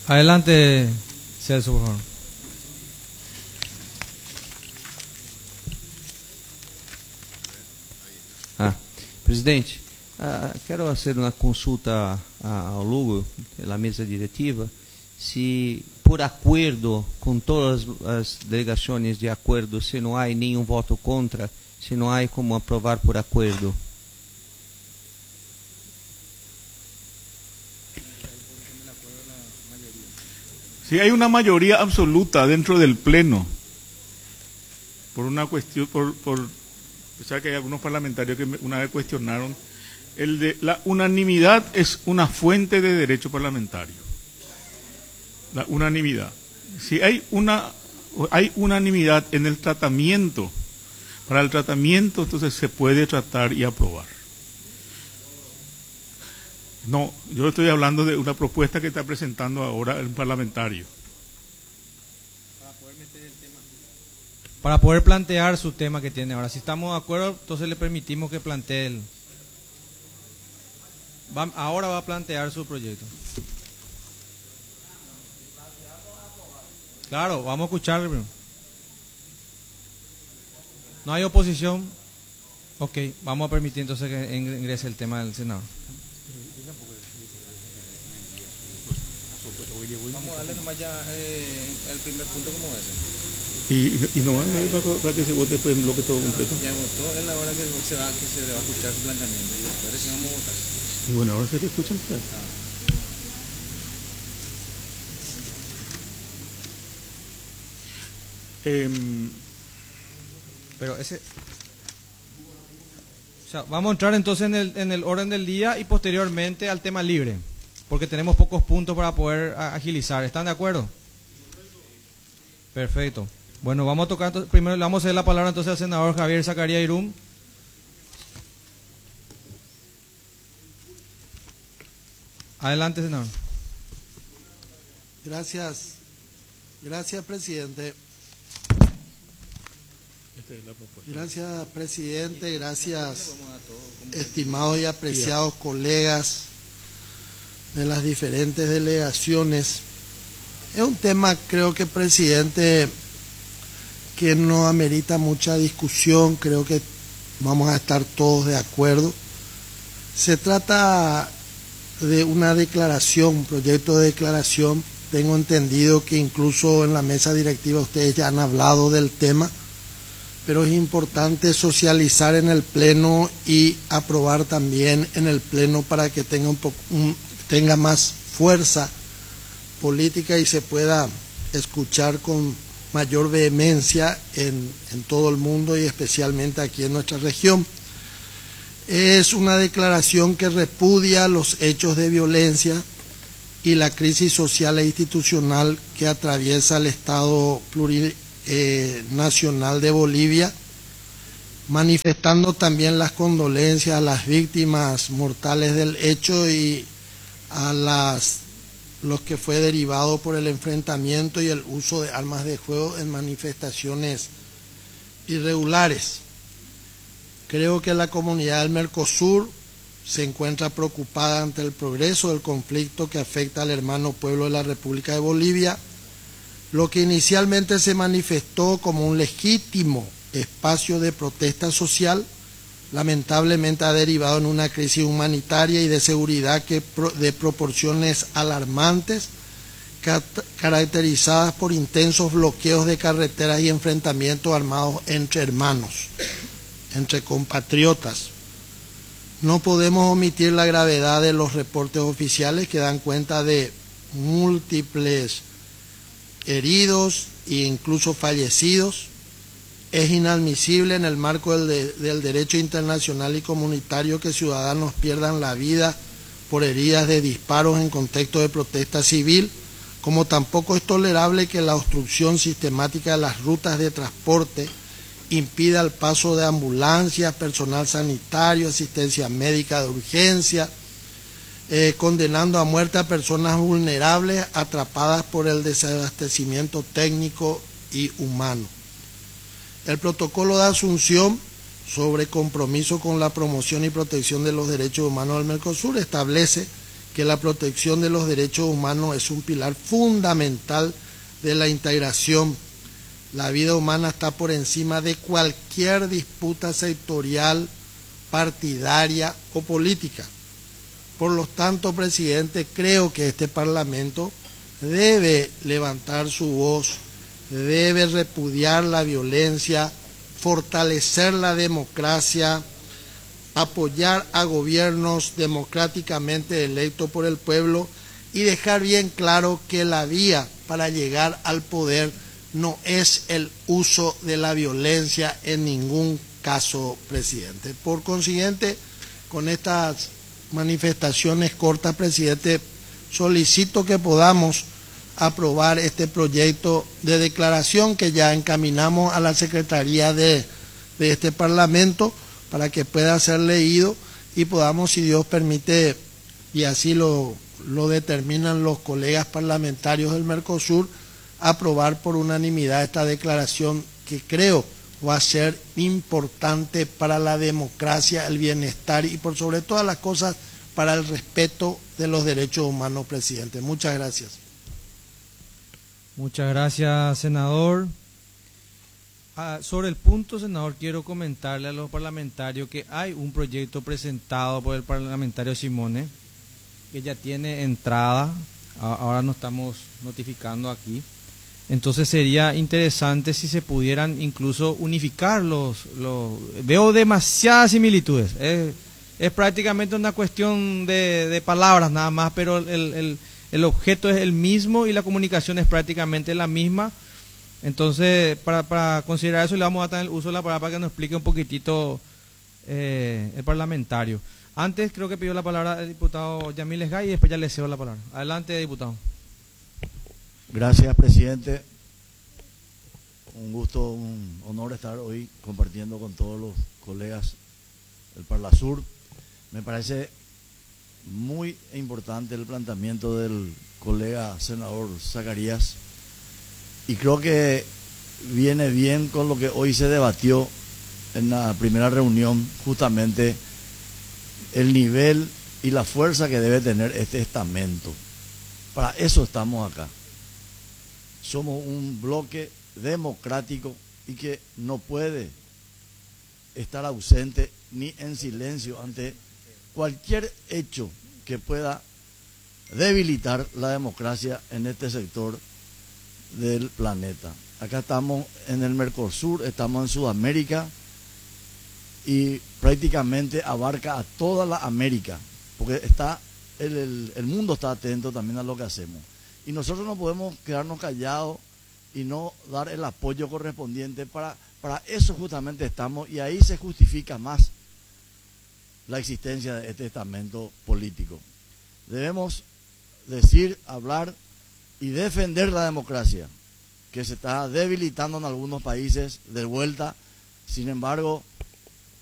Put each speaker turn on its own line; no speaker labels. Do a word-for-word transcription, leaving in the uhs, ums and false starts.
Adelante, Celso, por favor.
Ah, presidente, ah, quero fazer uma consulta ao Lugo, pela mesa diretiva, se por acordo com todas as delegações de acordo, se não há nenhum voto contra, se não há como aprovar por acordo.
Si hay una mayoría absoluta dentro del Pleno, por una cuestión, por, por o sea que hay algunos parlamentarios que una vez cuestionaron, el de la unanimidad es una fuente de derecho parlamentario. La unanimidad. Si hay una hay unanimidad en el tratamiento, para el tratamiento entonces se puede tratar y aprobar. No, yo estoy hablando de una propuesta que está presentando ahora el parlamentario.
Para poder plantear su tema que tiene ahora. Si estamos de acuerdo, entonces le permitimos que plantee el... Va, ahora va a plantear su proyecto. Claro, vamos a escucharle primero. ¿No hay oposición? Ok, vamos a permitir entonces que ingrese el tema del senador.
Vamos a darle nomás ya eh, el primer punto como ese.
Y, y no para, para que se vote después en bloque todo completo.
Ya votó, es la hora que se va, que se le va a escuchar su planteamiento y después recién vamos a votar.
Y bueno, ahora se te escuchan. Pues.
Ah.
Eh,
Pero ese... O sea, vamos a entrar entonces en el, en el orden del día y posteriormente al tema libre, porque tenemos pocos puntos para poder agilizar. ¿Están de acuerdo? Perfecto. Bueno, vamos a tocar, entonces, primero le vamos a ceder la palabra entonces al senador Javier Zacarías Irún. Adelante, senador.
Gracias. Gracias, presidente. Gracias, presidente. Gracias, estimados y apreciados colegas de las diferentes delegaciones. Es un tema, creo que, presidente, que no amerita mucha discusión. Creo que vamos a estar todos de acuerdo. Se trata de una declaración, un proyecto de declaración. Tengo entendido que incluso en la mesa directiva ustedes ya han hablado del tema, pero es importante socializar en el Pleno y aprobar también en el Pleno para que tenga, un poco, un, tenga más fuerza política y se pueda escuchar con mayor vehemencia en, en todo el mundo y especialmente aquí en nuestra región. Es una declaración que repudia los hechos de violencia y la crisis social e institucional que atraviesa el Estado plurinacional de Bolivia, manifestando también las condolencias a las víctimas mortales del hecho y a las los que fue derivado por el enfrentamiento y el uso de armas de fuego en manifestaciones irregulares. Creo que la comunidad del Mercosur se encuentra preocupada ante el progreso del conflicto que afecta al hermano pueblo de la República de Bolivia, lo que inicialmente se manifestó como un legítimo espacio de protesta social, lamentablemente ha derivado en una crisis humanitaria y de seguridad que de proporciones alarmantes, caracterizadas por intensos bloqueos de carreteras y enfrentamientos armados entre hermanos, entre compatriotas. No podemos omitir la gravedad de los reportes oficiales que dan cuenta de múltiples heridos e incluso fallecidos. Es inadmisible en el marco del, de, del derecho internacional y comunitario que ciudadanos pierdan la vida por heridas de disparos en contexto de protesta civil, como tampoco es tolerable que la obstrucción sistemática de las rutas de transporte impida el paso de ambulancias, personal sanitario, asistencia médica de urgencia, eh, condenando a muerte a personas vulnerables atrapadas por el desabastecimiento técnico y humano. El protocolo de Asunción sobre compromiso con la promoción y protección de los derechos humanos del Mercosur establece que la protección de los derechos humanos es un pilar fundamental de la integración. La vida humana está por encima de cualquier disputa sectorial, partidaria o política. Por lo tanto, presidente, creo que este Parlamento debe levantar su voz, debe repudiar la violencia, fortalecer la democracia, apoyar a gobiernos democráticamente electos por el pueblo y dejar bien claro que la vía para llegar al poder no es el uso de la violencia en ningún caso, presidente. Por consiguiente, con estas manifestaciones cortas, presidente, solicito que podamos aprobar este proyecto de declaración que ya encaminamos a la Secretaría de, de este Parlamento para que pueda ser leído y podamos, si Dios permite, y así lo, lo determinan los colegas parlamentarios del Mercosur, aprobar por unanimidad esta declaración que creo va a ser importante para la democracia, el bienestar y por sobre todas las cosas para el respeto de los derechos humanos, presidente. Muchas gracias.
Muchas gracias, senador. Ah, sobre el punto, senador, quiero comentarle a los parlamentarios que hay un proyecto presentado por el parlamentario Simone que ya tiene entrada, ahora nos estamos notificando aquí. Entonces sería interesante si se pudieran incluso unificar los... los veo demasiadas similitudes, es, es prácticamente una cuestión de, de palabras nada más, pero el, el, el objeto es el mismo y la comunicación es prácticamente la misma. Entonces, para, para considerar eso, le vamos a dar el uso de la palabra para que nos explique un poquitito eh, el parlamentario. Antes creo que pidió la palabra el diputado Yamil Esgay y después ya le cedo la palabra. Adelante, diputado.
Gracias, presidente. Un gusto, un honor estar hoy compartiendo con todos los colegas del Parlasur. Me parece muy importante el planteamiento del colega senador Zacarías y creo que viene bien con lo que hoy se debatió en la primera reunión, justamente el nivel y la fuerza que debe tener este estamento. Para eso estamos acá. Somos un bloque democrático y que no puede estar ausente ni en silencio ante cualquier hecho que pueda debilitar la democracia en este sector del planeta. Acá estamos en el Mercosur, estamos en Sudamérica y prácticamente abarca a toda la América, porque está el, el, el mundo está atento también a lo que hacemos. Y nosotros no podemos quedarnos callados y no dar el apoyo correspondiente. Para, para eso justamente estamos y ahí se justifica más la existencia de este estamento político. Debemos decir, hablar y defender la democracia, que se está debilitando en algunos países de vuelta. Sin embargo,